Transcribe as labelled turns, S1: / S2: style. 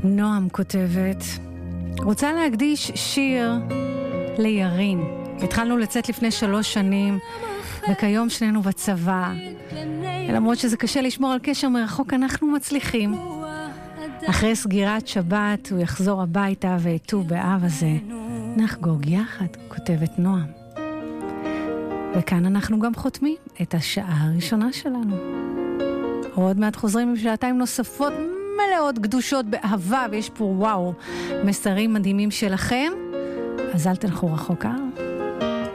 S1: נועם כותבת, רוצה להקדיש שיר לירין. התחלנו לצאת לפני 3 שנים, וכיום שנינו בצבא. למרות שזה קשה לשמור על קשר מרחוק, אנחנו מצליחים. אחרי סגירת שבת הוא יחזור הביתה ואיתו באב הזה נחגוג יחד, כותבת נועם. וכאן אנחנו גם חותמים את השעה הראשונה שלנו. עוד מעט חוזרים עם 2 שעתיים נוספות מלאות גדושות באהבה, ויש פה וואו מסרים מדהימים שלכם, אז אל תלכו רחוק.